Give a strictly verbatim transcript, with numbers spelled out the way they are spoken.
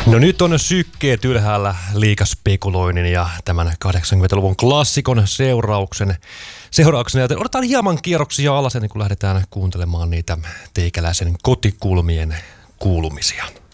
No nyt on sykkeet ylhäällä liikaspekuloinnin ja tämän kahdeksankymmentäluvun klassikon seurauksen, seurauksena. Joten otetaan hieman kierroksia alas ennen kuin lähdetään kuuntelemaan niitä teikäläisen kotikulmien kuulumisia.